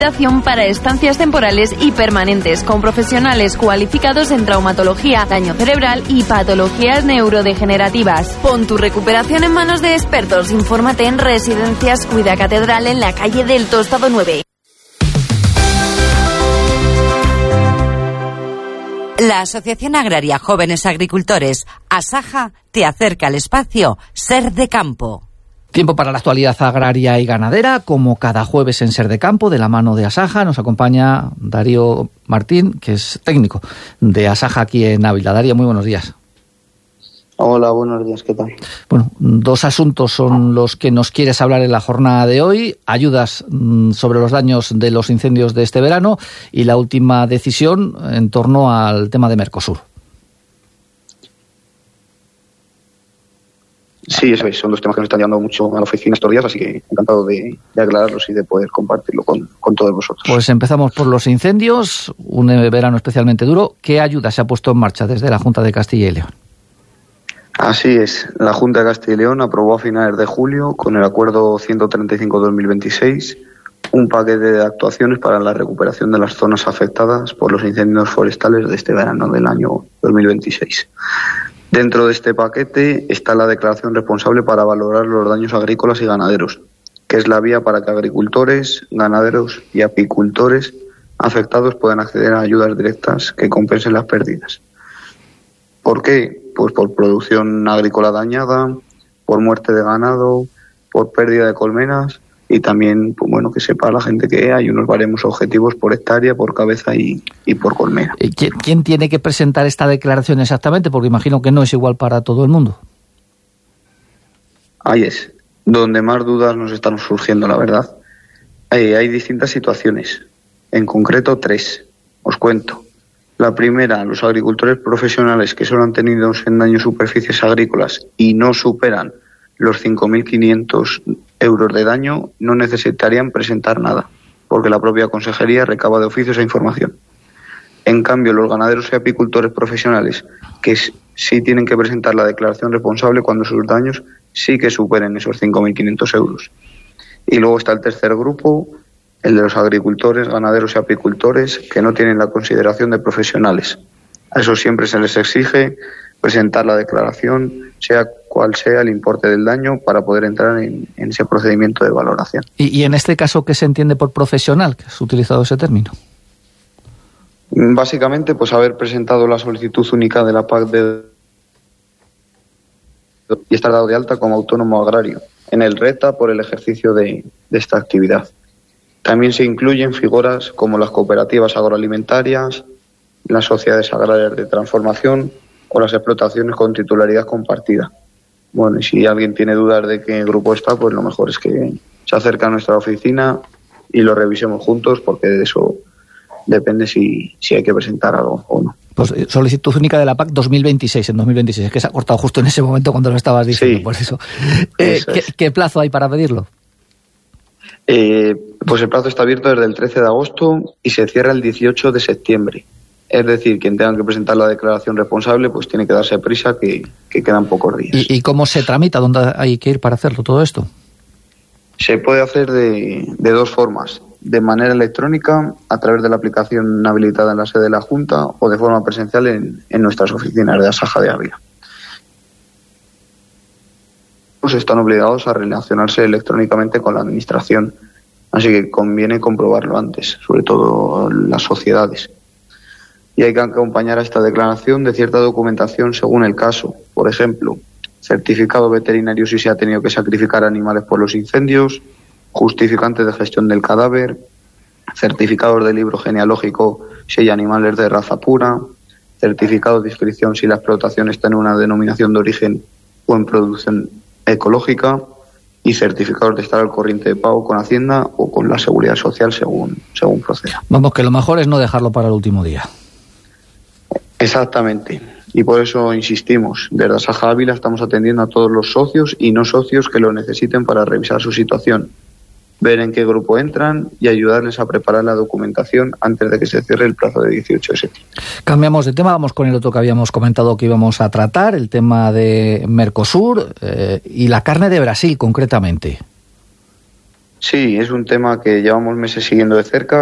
Para estancias temporales y permanentes con profesionales cualificados en traumatología, daño cerebral y patologías neurodegenerativas. Pon tu recuperación en manos de expertos. Infórmate en Residencias Cuida Catedral en la calle del Tostado 9. La Asociación Agraria Jóvenes Agricultores, ASAJA, te acerca al espacio Ser de Campo. Tiempo para la actualidad agraria y ganadera, como cada jueves en Ser de Campo, de la mano de ASAJA. Nos acompaña Darío Martín, que es técnico de ASAJA aquí en Ávila. Darío, muy buenos días. Hola, buenos días, ¿qué tal? Bueno, dos asuntos son los que nos quieres hablar en la jornada de hoy. Ayudas sobre los daños de los incendios de este verano y la última decisión en torno al tema de Mercosur. Sí, eso es. Son los temas que nos están llevando mucho a la oficina estos días, así que encantado de aclararlos y de poder compartirlo con todos vosotros. Pues empezamos por los incendios, un verano especialmente duro. ¿Qué ayuda se ha puesto en marcha desde la Junta de Castilla y León? Así es. La Junta de Castilla y León aprobó a finales de julio, con el Acuerdo 135-2026, un paquete de actuaciones para la recuperación de las zonas afectadas por los incendios forestales de este verano del año 2026. Dentro de este paquete está la declaración responsable para valorar los daños agrícolas y ganaderos, que es la vía para que agricultores, ganaderos y apicultores afectados puedan acceder a ayudas directas que compensen las pérdidas. ¿Por qué? Pues por producción agrícola dañada, por muerte de ganado, por pérdida de colmenas y también, pues bueno, que sepa la gente que hay unos baremos objetivos por hectárea, por cabeza y por colmena. ¿Quién tiene que presentar esta declaración exactamente? Porque imagino que no es igual para todo el mundo. Ahí es. Donde más dudas nos están surgiendo, la verdad. Hay distintas situaciones. En concreto, 3. Os cuento. La primera, los agricultores profesionales que solo han tenido en daño superficies agrícolas y no superan los 5.500 euros de daño, no necesitarían presentar nada, porque la propia consejería recaba de oficio esa información. En cambio, los ganaderos y apicultores profesionales, que sí tienen que presentar la declaración responsable cuando sus daños sí que superen esos 5.500 euros. Y luego está el tercer grupo, el de los agricultores, ganaderos y apicultores, que no tienen la consideración de profesionales. A eso siempre se les exige presentar la declaración, sea cual sea el importe del daño, para poder entrar en ese procedimiento de valoración. ¿Y en este caso qué se entiende por profesional, que has utilizado ese término? Básicamente, pues haber presentado la solicitud única de la PAC y estar dado de alta como autónomo agrario en el RETA por el ejercicio de esta actividad. También se incluyen figuras como las cooperativas agroalimentarias, las sociedades agrarias de transformación o las explotaciones con titularidad compartida. Bueno, y si alguien tiene dudas de qué grupo está, pues lo mejor es que se acerque a nuestra oficina y lo revisemos juntos, porque de eso depende si hay que presentar algo o no. Pues solicitud única de la PAC 2026, en 2026, es que se ha cortado justo en ese momento cuando lo estabas diciendo, sí, por eso. ¿Qué plazo hay para pedirlo? Pues el plazo está abierto desde el 13 de agosto y se cierra el 18 de septiembre. Es decir, quien tenga que presentar la declaración responsable, pues tiene que darse prisa, que quedan pocos días. ¿Y cómo se tramita? ¿Dónde hay que ir para hacerlo todo esto? Se puede hacer de dos formas. De manera electrónica, a través de la aplicación habilitada en la sede de la Junta, o de forma presencial en nuestras oficinas de ASAJA de Ávila. Pues están obligados a relacionarse electrónicamente con la Administración, así que conviene comprobarlo antes, sobre todo las sociedades. Y hay que acompañar a esta declaración de cierta documentación según el caso. Por ejemplo, certificado veterinario si se ha tenido que sacrificar animales por los incendios, justificante de gestión del cadáver, certificados de libro genealógico si hay animales de raza pura, certificado de inscripción si la explotación está en una denominación de origen o en producción ecológica, y certificados de estar al corriente de pago con Hacienda o con la Seguridad Social según proceda. Vamos, que lo mejor es no dejarlo para el último día. Exactamente, y por eso insistimos, desde ASAJA Ávila estamos atendiendo a todos los socios y no socios que lo necesiten para revisar su situación, ver en qué grupo entran y ayudarles a preparar la documentación antes de que se cierre el plazo de 18 de septiembre. Cambiamos de tema, vamos con el otro que habíamos comentado que íbamos a tratar, el tema de Mercosur y la carne de Brasil concretamente. Sí, es un tema que llevamos meses siguiendo de cerca.